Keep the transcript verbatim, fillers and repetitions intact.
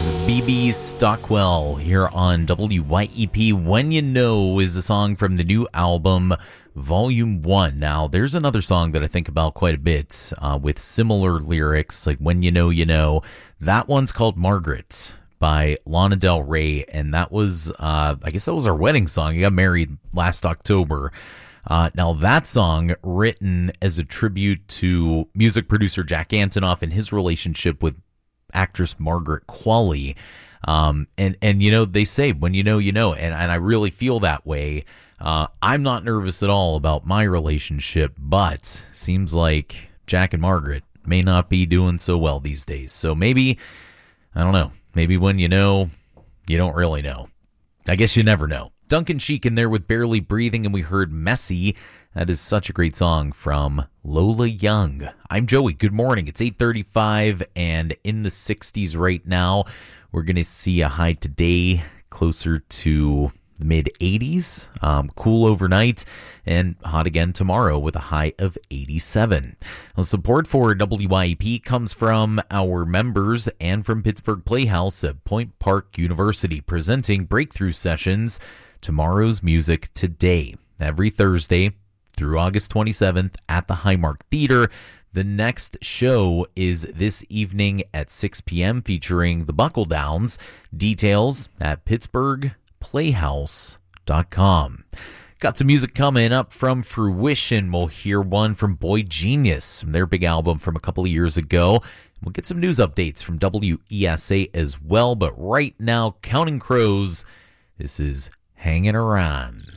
was B B Stockwell here on W Y E P. When You Know is a song from the new album, Volume one. Now, there's another song that I think about quite a bit uh, with similar lyrics, like When You Know, You Know. That one's called Margaret by Lana Del Rey, and that was, uh, I guess that was our wedding song. I got married last October. Uh, now, that song, written as a tribute to music producer Jack Antonoff and his relationship with actress Margaret Qualley. Um, and, and, you know, they say, when you know, you know, and, and I really feel that way. Uh, I'm not nervous at all about my relationship, but seems like Jack and Margaret may not be doing so well these days. So maybe, I don't know, maybe when you know, you don't really know. I guess you never know. Duncan Sheik in there with Barely Breathing, and we heard Messy. That is such a great song from Lola Young. I'm Joey. Good morning. It's eight thirty-five and in the sixties right now. We're going to see a high today closer to the mid eighties. Um, cool overnight and hot again tomorrow with a high of eighty-seven. Well, support for W Y E P comes from our members and from Pittsburgh Playhouse at Point Park University, presenting breakthrough sessions, Tomorrow's Music Today, every Thursday through August twenty-seventh at the Highmark Theater. The next show is this evening at six p.m. featuring the Buckle Downs. Details at pittsburgh playhouse dot com. Got some music coming up from Fruition. We'll hear one from Boy Genius, their big album from a couple of years ago. We'll get some news updates from W E S A as well. But right now, Counting Crows, this is Hanging Around.